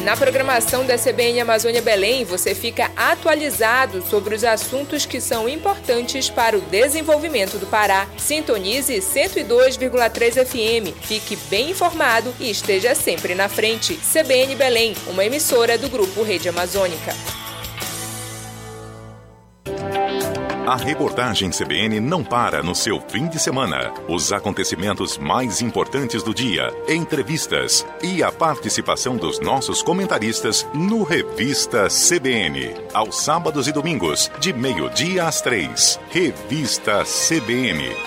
Na programação da CBN Amazônia Belém, você fica atualizado sobre os assuntos que são importantes para o desenvolvimento do Pará. Sintonize 102,3 FM, fique bem informado e esteja sempre na frente. CBN Belém, uma emissora do Grupo Rede Amazônica. A reportagem CBN não para no seu fim de semana. Os acontecimentos mais importantes do dia, entrevistas e a participação dos nossos comentaristas no Revista CBN. Aos sábados e domingos, de 12:00 às 3:00. Revista CBN.